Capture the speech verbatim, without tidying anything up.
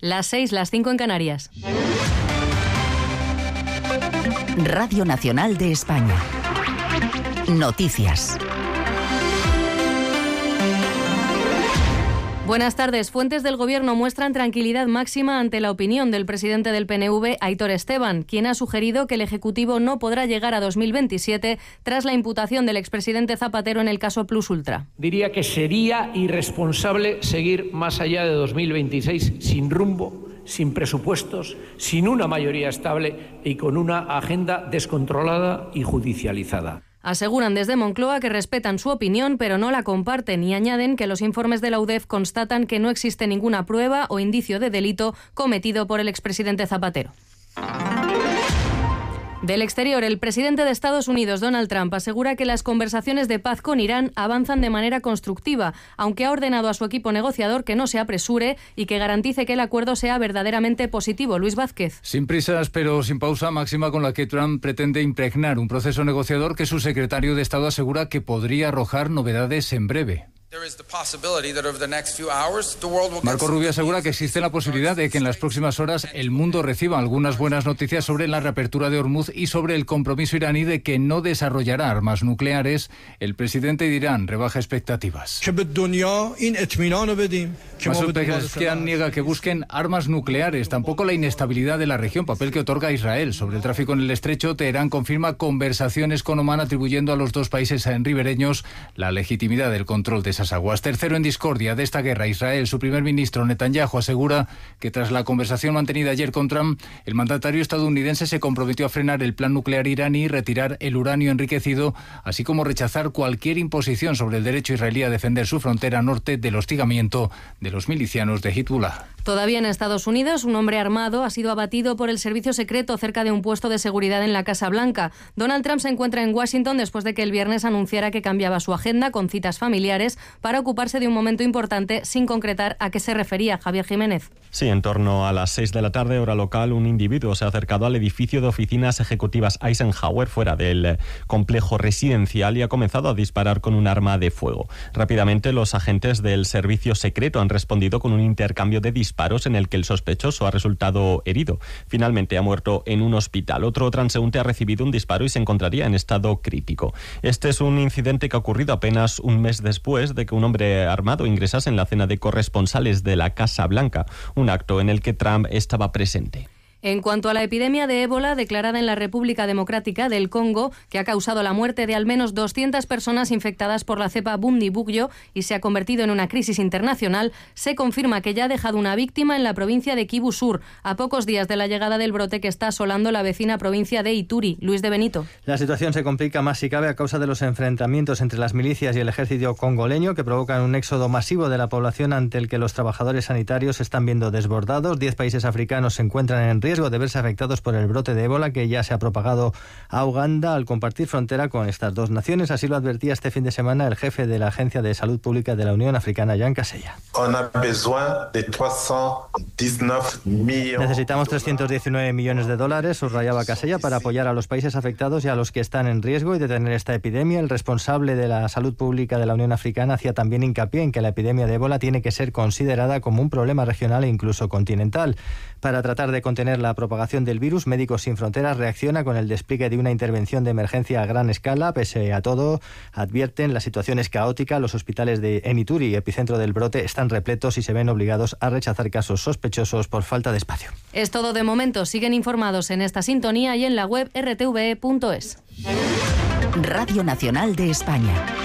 Las seis, las cinco en Canarias. Radio Nacional de España. Noticias. Buenas tardes. Fuentes del Gobierno muestran tranquilidad máxima ante la opinión del presidente del P N V, Aitor Esteban, quien ha sugerido que el Ejecutivo no podrá llegar a dos mil veintisiete tras la imputación del expresidente Zapatero en el caso Plus Ultra. Diría que sería irresponsable seguir más allá de dos mil veintiséis sin rumbo, sin presupuestos, sin una mayoría estable y con una agenda descontrolada y judicializada. Aseguran desde Moncloa que respetan su opinión, pero no la comparten y añaden que los informes de la U D E F constatan que no existe ninguna prueba o indicio de delito cometido por el expresidente Zapatero. Del exterior, el presidente de Estados Unidos, Donald Trump, asegura que las conversaciones de paz con Irán avanzan de manera constructiva, aunque ha ordenado a su equipo negociador que no se apresure y que garantice que el acuerdo sea verdaderamente positivo. Luis Vázquez. Sin prisas, pero sin pausa, máxima con la que Trump pretende impregnar un proceso negociador que su secretario de Estado asegura que podría arrojar novedades en breve. Marco Rubio asegura que existe la posibilidad de que en las próximas horas el mundo reciba algunas buenas noticias sobre la reapertura de Hormuz y sobre el compromiso iraní de que no desarrollará armas nucleares. El presidente de Irán rebaja expectativas. Masoud Pezeshkian niega que busquen armas nucleares, tampoco la inestabilidad de la región, papel que otorga a Israel. Sobre el tráfico en el estrecho, Teherán confirma conversaciones con Omán atribuyendo a los dos países ribereños la legitimidad del control de esas aguas. Tercero en discordia de esta guerra, Israel. Su primer ministro, Netanyahu, asegura que tras la conversación mantenida ayer con Trump, el mandatario estadounidense se comprometió a frenar el plan nuclear iraní y retirar el uranio enriquecido, así como rechazar cualquier imposición sobre el derecho israelí a defender su frontera norte del hostigamiento de los milicianos de Hezbollah. Todavía en Estados Unidos, un hombre armado ha sido abatido por el servicio secreto cerca de un puesto de seguridad en la Casa Blanca. Donald Trump se encuentra en Washington después de que el viernes anunciara que cambiaba su agenda con citas familiares para ocuparse de un momento importante, sin concretar a qué se refería. Javier Jiménez. Sí, en torno a las seis de la tarde, hora local, un individuo se ha acercado al edificio de oficinas ejecutivas Eisenhower, fuera del complejo residencial, y ha comenzado a disparar con un arma de fuego. Rápidamente, los agentes del servicio secreto han respondido con un intercambio de disparos en el que el sospechoso ha resultado herido. Finalmente ha muerto en un hospital. Otro transeúnte ha recibido un disparo y se encontraría en estado crítico. Este es un incidente que ha ocurrido apenas un mes después de que un hombre armado ingresase en la cena de corresponsales de la Casa Blanca, un acto en el que Trump estaba presente. En cuanto a la epidemia de ébola declarada en la República Democrática del Congo, que ha causado la muerte de al menos doscientas personas infectadas por la cepa Bundibugyo y se ha convertido en una crisis internacional, se confirma que ya ha dejado una víctima en la provincia de Kivu Sur, a pocos días de la llegada del brote que está asolando la vecina provincia de Ituri. Luis de Benito. La situación se complica más si cabe a causa de los enfrentamientos entre las milicias y el ejército congoleño, que provocan un éxodo masivo de la población ante el que los trabajadores sanitarios se están viendo desbordados. Diez países africanos se encuentran en riesgo de verse afectados por el brote de ébola que ya se ha propagado a Uganda al compartir frontera con estas dos naciones. Así lo advertía este fin de semana el jefe de la Agencia de Salud Pública de la Unión Africana, Jan Kaseya. Necesitamos trescientos diecinueve millones de dólares, subrayaba Kaseya, para apoyar a los países afectados y a los que están en riesgo y detener esta epidemia. El responsable de la salud pública de la Unión Africana hacía también hincapié en que la epidemia de ébola tiene que ser considerada como un problema regional e incluso continental. Para tratar de contener la propagación del virus, Médicos Sin Fronteras reacciona con el despliegue de una intervención de emergencia a gran escala. Pese a todo, advierten, la situación es caótica. Los hospitales de Ituri, epicentro del brote, están repletos y se ven obligados a rechazar casos sospechosos por falta de espacio. Es todo de momento. Siguen informados en esta sintonía y en la web r t v e punto es. Radio Nacional de España.